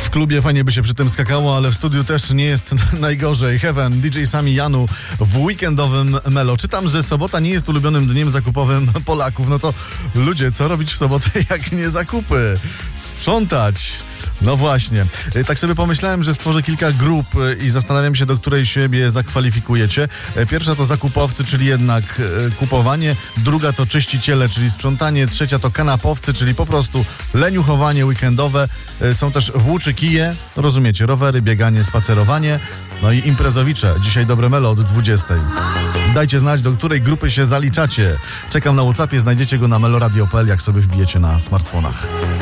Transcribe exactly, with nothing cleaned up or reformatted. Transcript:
W klubie fajnie by się przy tym skakało, ale w studiu też nie jest najgorzej. Heaven, D J Sami Janu w weekendowym Melo. Czytam, że sobota nie jest ulubionym dniem zakupowym Polaków. No to ludzie, co robić w sobotę, jak nie zakupy? Sprzątać. No właśnie. Tak sobie pomyślałem, że stworzę kilka grup i zastanawiam się, do której siebie zakwalifikujecie. Pierwsza to zakupowcy, czyli jednak kupowanie. Druga to czyściciele, czyli sprzątanie. Trzecia to kanapowcy, czyli po prostu leniuchowanie weekendowe. Są też włóczy kije, rozumiecie, rowery, bieganie, spacerowanie. No i imprezowicze. Dzisiaj dobre Melo od dwudziestej. Dajcie znać, do której grupy się zaliczacie. Czekam na WhatsAppie, znajdziecie go na meloradio kropka p l, jak sobie wbijecie na smartfonach.